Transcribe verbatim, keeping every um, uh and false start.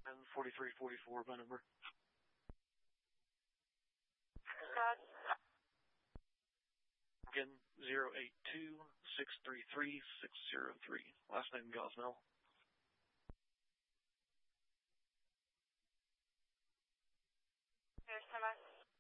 And forty-three forty-four, my number. Roger. Again, zero eight two, six three three, six zero three. Last name Gosnell. Here's Thomas.